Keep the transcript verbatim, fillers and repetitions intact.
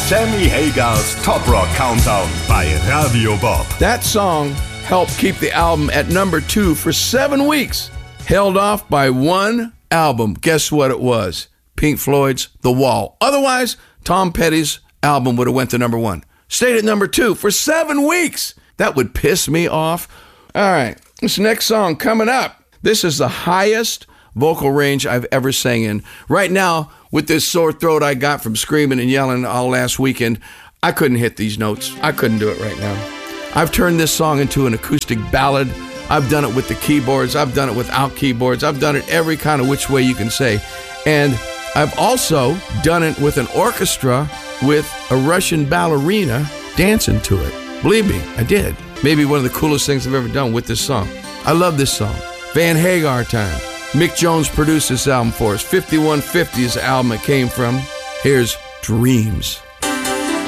Sammy Hagar's Top Rock Countdown bei Radio Bob. That song helped keep the album at number two for seven weeks. Held off by one album. Guess what it was? Pink Floyd's The Wall. Otherwise, Tom Petty's album would have went to number one. Stayed at number two for seven weeks. That would piss me off. All right, this next song coming up. This is the highest vocal range I've ever sang in. Right now, with this sore throat I got from screaming and yelling all last weekend, I couldn't hit these notes. I couldn't do it right now. I've turned this song into an acoustic ballad. I've done it with the keyboards. I've done it without keyboards. I've done it every kind of which way you can say. And I've also done it with an orchestra with a Russian ballerina dancing to it. Believe me, I did. Maybe one of the coolest things I've ever done with this song. I love this song. Van Hagar time. Mick Jones produced this album for us. fifty-one fifty is the album it came from. Here's Dreams.